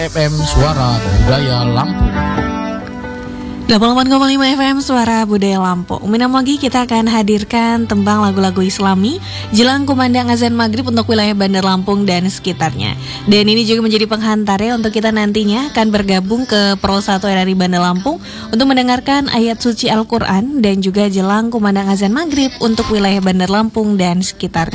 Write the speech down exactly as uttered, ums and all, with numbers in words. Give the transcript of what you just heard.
F M Suara Budaya Lampung. delapan puluh delapan koma lima F M Suara Budaya Lampung. Minam lagi kita akan hadirkan tembang lagu-lagu Islami jelang kumandang azan maghrib untuk wilayah Bandar Lampung dan sekitarnya. Dan ini juga menjadi penghantar ya untuk kita nantinya akan bergabung ke Pro satu R R I Bandar Lampung untuk mendengarkan ayat suci Al-Quran dan juga jelang kumandang azan maghrib untuk wilayah Bandar Lampung dan sekitarnya.